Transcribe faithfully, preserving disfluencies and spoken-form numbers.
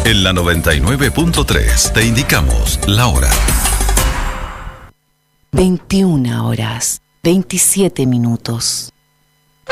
En la noventa y nueve punto tres te indicamos la hora. veintiuna horas, veintisiete minutos.